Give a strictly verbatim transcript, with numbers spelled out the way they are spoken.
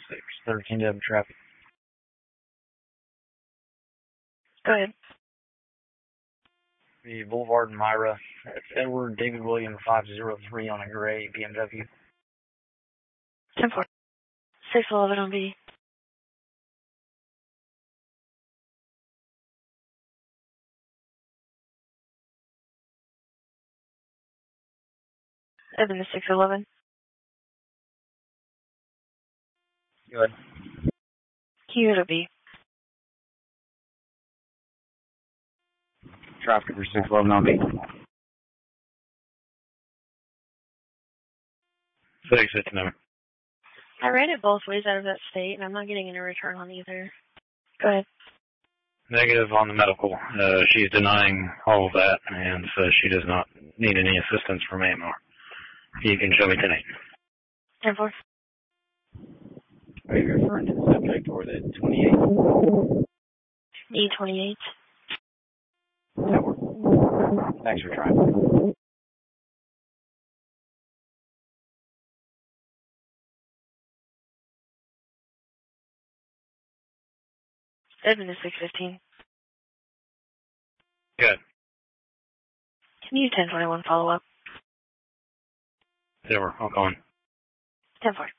six thirteen W traffic. Go ahead. The Boulevard in Myra. It's Edward David William five oh three on a gray B M W. ten four. six eleven on B. Evan to six eleven. Go ahead. Q to B. Traffic for six eleven on B. six fifty number. I ran it both ways out of that state, and I'm not getting any return on either. Go ahead. Negative on the medical. Uh, she's denying all of that, and says she does not need any assistance from A M R. You can show me ten eight. ten four. Are you referring to the subject or the twenty-eight? E twenty-eight. That works. Thanks for trying. Edmund is six fifteen. Good. Can you ten twenty-one follow up? Zero. I'll call in. ten four.